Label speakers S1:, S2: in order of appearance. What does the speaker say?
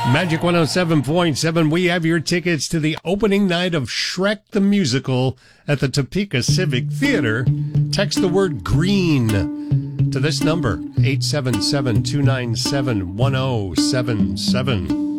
S1: Magic 107.7. We have your tickets to the opening night of Shrek the Musical at the Topeka Civic Theater. Text the word green to this number, 877-297-1077.